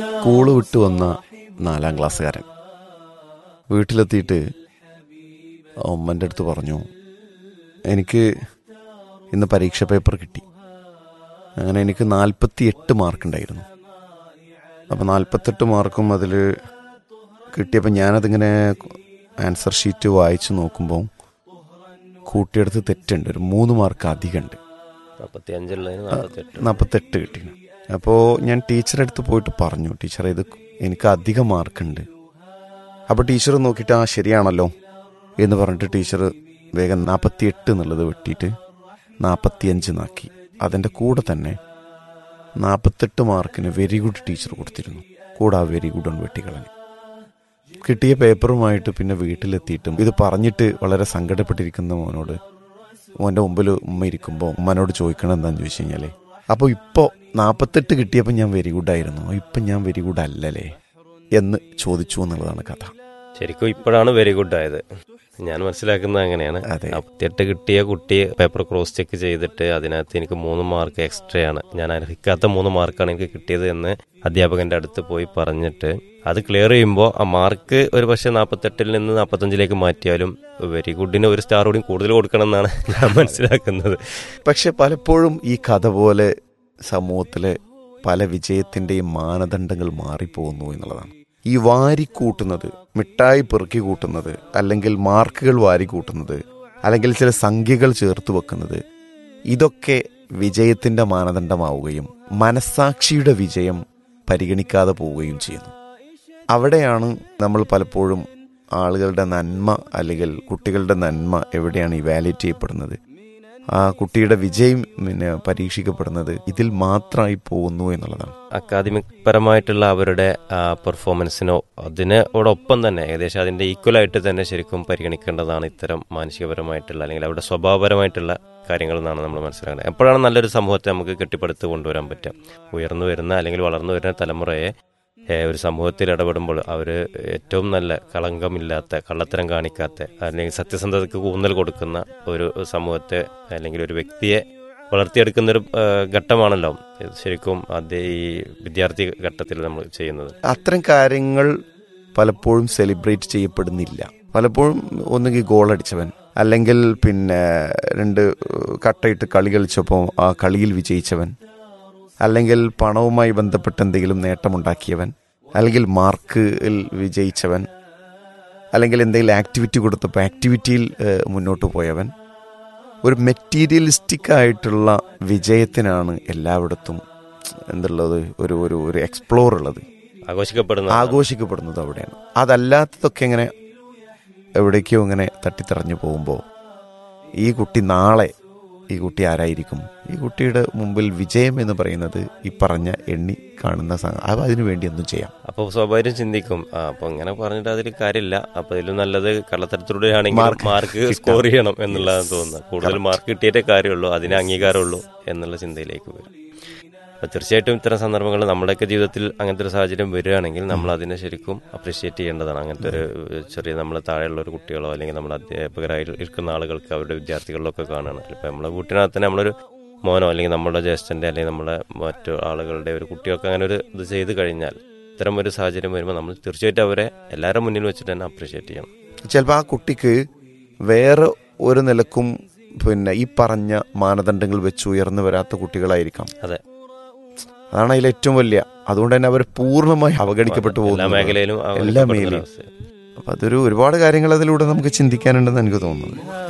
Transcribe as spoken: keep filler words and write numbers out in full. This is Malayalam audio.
സ്കൂള് വിട്ടു വന്ന നാലാം ക്ലാസ്സുകാരൻ വീട്ടിലെത്തിയിട്ട് ഉമ്മൻ്റെ അടുത്ത് പറഞ്ഞു, എനിക്ക് ഇന്ന് പരീക്ഷ പേപ്പർ കിട്ടി. അങ്ങനെ എനിക്ക് നാൽപ്പത്തി എട്ട് മാർക്കുണ്ടായിരുന്നു. അപ്പോൾ നാൽപ്പത്തെട്ട് മാർക്കും അതിൽ കിട്ടിയപ്പോൾ ഞാനതിങ്ങനെ ആൻസർ ഷീറ്റ് വായിച്ച് നോക്കുമ്പോൾ കൂട്ടിയെടുത്ത് തെറ്റുണ്ട്, ഒരു മൂന്ന് മാർക്ക് അധികമുണ്ട്. നാൽപ്പത്തെട്ട് കിട്ടി. അപ്പോൾ ഞാൻ ടീച്ചറെ അടുത്ത് പോയിട്ട് പറഞ്ഞു, ടീച്ചറെ ഇത് എനിക്ക് അധികം മാർക്കുണ്ട്. അപ്പോൾ ടീച്ചർ നോക്കിയിട്ട് ആ ശരിയാണല്ലോ എന്ന് പറഞ്ഞിട്ട് ടീച്ചർ വേഗം നാൽപ്പത്തി എട്ട് എന്നുള്ളത് വെട്ടിയിട്ട് നാൽപ്പത്തിയഞ്ച് നാക്കി. അതിൻ്റെ കൂടെ തന്നെ നാൽപ്പത്തെട്ട് മാർക്കിന് വെരി ഗുഡ് ടീച്ചർ കൊടുത്തിരുന്നു. കൂടെ ആ വെരി ഗുഡ് ഒന്ന് വെട്ടിക്കളഞ്ഞു. കിട്ടിയ പേപ്പറുമായിട്ട് പിന്നെ വീട്ടിലെത്തിയിട്ടും ഇത് പറഞ്ഞിട്ട് വളരെ സങ്കടപ്പെട്ടിരിക്കുന്ന മോനോട് മോൻ്റെ മുമ്പിൽ ഉമ്മ ഇരിക്കുമ്പോൾ ഉമ്മനോട് ചോദിക്കണം എന്താണെന്ന് ചോദിച്ചു കഴിഞ്ഞാൽ, അപ്പോൾ ഇപ്പോൾ നാൽപ്പത്തെട്ട് കിട്ടിയപ്പോൾ ഞാൻ വെരി ഗുഡായിരുന്നു, ഇപ്പം ഞാൻ വെരി ഗുഡ് അല്ലല്ലേ എന്ന് ചോദിച്ചു എന്നുള്ളതാണ് കഥ. ശരിക്കും ഇപ്പോഴാണ് വെരി ഗുഡ് ആയത്. ഞാൻ മനസ്സിലാക്കുന്നത് അങ്ങനെയാണ്. നാൽപ്പത്തിയെട്ട് കിട്ടിയ കുട്ടി പേപ്പർ ക്രോസ് ചെക്ക് ചെയ്തിട്ട് അതിനകത്ത് എനിക്ക് മൂന്ന് മാർക്ക് എക്സ്ട്രാ ആണ്, ഞാൻ അർഹിക്കാത്ത മൂന്ന് മാർക്കാണ് എനിക്ക് കിട്ടിയത് എന്ന് അധ്യാപകന്റെ അടുത്ത് പോയി പറഞ്ഞിട്ട് അത് ക്ലിയർ ചെയ്യുമ്പോൾ ആ മാർക്ക് ഒരു പക്ഷേ നാൽപ്പത്തെട്ടിൽ നിന്ന് നാൽപ്പത്തഞ്ചിലേക്ക് മാറ്റിയാലും വെരി ഗുഡിന് ഒരു സ്റ്റാർ കൂടി കൂടുതൽ കൊടുക്കണം എന്നാണ് ഞാൻ മനസ്സിലാക്കുന്നത്. പക്ഷെ പലപ്പോഴും ഈ കഥ പോലെ സമൂഹത്തിലെ പല വിജയത്തിൻ്റെയും മാനദണ്ഡങ്ങൾ മാറിപ്പോകുന്നു എന്നുള്ളതാണ്. ഈ വാരിക്കൂട്ടുന്നത്, മിഠായി പെറുക്കി കൂട്ടുന്നത്, അല്ലെങ്കിൽ മാർക്കുകൾ വാരിക്കൂട്ടുന്നത്, അല്ലെങ്കിൽ ചില സംഖ്യകൾ ചേർത്ത് വെക്കുന്നത്, ഇതൊക്കെ വിജയത്തിൻ്റെ മാനദണ്ഡമാവുകയും മനസ്സാക്ഷിയുടെ വിജയം പരിഗണിക്കാതെ പോവുകയും ചെയ്യുന്നു. അവിടെയാണ് നമ്മൾ പലപ്പോഴും ആളുകളുടെ നന്മ അല്ലെങ്കിൽ കുട്ടികളുടെ നന്മ എവിടെയാണ് ഇവാലുവേറ്റ് ചെയ്യപ്പെടുന്നത്, ആ കുട്ടിയുടെ വിജയം പിന്നെ പരീക്ഷിക്കപ്പെടുന്നത് ഇതിൽ മാത്രമായി പോകുന്നു എന്നുള്ളതാണ്. അക്കാദമിക് പരമായിട്ടുള്ള അവരുടെ പെർഫോമൻസിനോ അതിനോടൊപ്പം തന്നെ ഏകദേശം അതിൻ്റെ ഈക്വലായിട്ട് തന്നെ ശരിക്കും പരിഗണിക്കേണ്ടതാണ് ഇത്തരം മാനസികപരമായിട്ടുള്ള അല്ലെങ്കിൽ അവരുടെ സ്വഭാവപരമായിട്ടുള്ള കാര്യങ്ങൾ എന്നാണ് നമ്മൾ മനസ്സിലാക്കുന്നത്. എപ്പോഴാണ് നല്ലൊരു സമൂഹത്തെ നമുക്ക് കെട്ടിപ്പടുത്ത് കൊണ്ടുവരാൻ പറ്റുക? ഉയർന്നു വരുന്ന അല്ലെങ്കിൽ വളർന്നു വരുന്ന തലമുറയെ ഒരു സമൂഹത്തിൽ ഇടപെടുമ്പോൾ അവർ ഏറ്റവും നല്ല കളങ്കമില്ലാത്ത, കള്ളത്തരം കാണിക്കാത്ത, അല്ലെങ്കിൽ സത്യസന്ധതയ്ക്ക് ഊന്നൽ കൊടുക്കുന്ന ഒരു സമൂഹത്തെ അല്ലെങ്കിൽ ഒരു വ്യക്തിയെ വളർത്തിയെടുക്കുന്നൊരു ഘട്ടമാണല്ലോ ശരിക്കും അതേ ഈ വിദ്യാർത്ഥി ഘട്ടത്തിൽ നമ്മൾ ചെയ്യുന്നത്. അത്തരം കാര്യങ്ങൾ പലപ്പോഴും സെലിബ്രേറ്റ് ചെയ്യപ്പെടുന്നില്ല. പലപ്പോഴും ഒന്നുകിൽ ഗോളടിച്ചവൻ, അല്ലെങ്കിൽ പിന്നെ രണ്ട് കട്ടയിട്ട് കളി കളിച്ചപ്പോൾ ആ കളിയിൽ വിജയിച്ചവൻ, അല്ലെങ്കിൽ പണവുമായി ബന്ധപ്പെട്ട് എന്തെങ്കിലും നേട്ടമുണ്ടാക്കിയവൻ, അല്ലെങ്കിൽ മാർക്കിൽ വിജയിച്ചവൻ, അല്ലെങ്കിൽ എന്തെങ്കിലും ആക്ടിവിറ്റി കൊടുത്തപ്പോൾ ആക്ടിവിറ്റിയിൽ മുന്നോട്ട് പോയവൻ. ഒരു മെറ്റീരിയലിസ്റ്റിക് ആയിട്ടുള്ള വിജയത്തിനാണ് എല്ലായിടത്തും എന്തുള്ളത്, ഒരു ഒരു ഒരു എക്സ്പ്ലോർ ഉള്ളത്, ആഘോഷിക്കപ്പെടുന്നത് ആഘോഷിക്കപ്പെടുന്നത് അവിടെയാണ്. അതല്ലാത്തതൊക്കെ ഇങ്ങനെ എവിടേക്കോ ഇങ്ങനെ തട്ടിത്തറഞ്ഞു പോകുമ്പോൾ ഈ കുട്ടി നാളെ ഈ കുട്ടി ആരായിരിക്കും? ഈ കുട്ടിയുടെ മുമ്പിൽ വിജയം എന്ന് പറയുന്നത് ഈ പറഞ്ഞ എണ്ണി കാണുന്ന അത് അതിനു വേണ്ടി ഒന്നും ചെയ്യാം. അപ്പോൾ സ്വാഭാവികം ചിന്തിക്കും, അപ്പോൾ ഇങ്ങനെ പറഞ്ഞിട്ട് അതിൽ കാര്യമില്ല, അപ്പോൾ ഇതിലും നല്ലത് കള്ളത്തരത്തിലൂടെ ആണെങ്കിൽ മാർക്ക് സ്കോർ ചെയ്യണം എന്നുള്ളതാണ് തോന്നുന്നത്. കൂടുതൽ മാർക്ക് കിട്ടിയിട്ടേ കാര്യമുള്ളൂ, അതിന് അംഗീകാരമുള്ളൂ എന്നുള്ള ചിന്തയിലേക്ക് വരും. അപ്പോൾ തീർച്ചയായിട്ടും ഇത്തരം സന്ദർഭങ്ങൾ നമ്മുടെയൊക്കെ ജീവിതത്തിൽ അങ്ങനത്തെ ഒരു സാഹചര്യം വരികയാണെങ്കിൽ നമ്മൾ അതിനെ ശരിക്കും അപ്രീഷിയേറ്റ് ചെയ്യേണ്ടതാണ്. അങ്ങനത്തെ ഒരു ചെറിയ നമ്മൾ താഴെയുള്ള ഒരു കുട്ടികളോ അല്ലെങ്കിൽ നമ്മുടെ അധ്യാപകരായി ഇരിക്കുന്ന ആളുകൾക്ക് അവരുടെ വിദ്യാർത്ഥികളിലൊക്കെ കാണുകയാണ്. ഇപ്പോൾ നമ്മളെ വീട്ടിനകത്ത് തന്നെ നമ്മളൊരു മോനോ അല്ലെങ്കിൽ നമ്മുടെ ജ്യേഷ്ഠൻ്റെ അല്ലെങ്കിൽ നമ്മുടെ മറ്റു ആളുകളുടെ ഒരു കുട്ടികൾക്ക് അങ്ങനെ ഒരു ഇത് ചെയ്ത് കഴിഞ്ഞാൽ ഇത്തരം ഒരു സാഹചര്യം വരുമ്പോൾ നമ്മൾ തീർച്ചയായിട്ടും അവരെ എല്ലാവരും മുന്നിൽ വെച്ചിട്ട് തന്നെ അപ്രീഷിയേറ്റ് ചെയ്യണം. ചിലപ്പോൾ ആ കുട്ടിക്ക് വേറെ ഒരു നിലക്കും പിന്നെ ഈ പറഞ്ഞ മാനദണ്ഡങ്ങൾ വെച്ച് ഉയർന്നു വരാത്ത കുട്ടികളായിരിക്കാം. അതെ, അതാണ് അതിൽ ഏറ്റവും വലിയ. അതുകൊണ്ട് തന്നെ അവർ പൂർണ്ണമായി അവഗണിക്കപ്പെട്ടു പോകുന്നു എല്ലാ മേഖലയിലും. എല്ലാ മേഖലയിലും. അപ്പം അതൊരു ഒരുപാട് കാര്യങ്ങൾ അതിലൂടെ നമുക്ക് ചിന്തിക്കാനുണ്ടെന്ന് എനിക്ക് തോന്നുന്നു.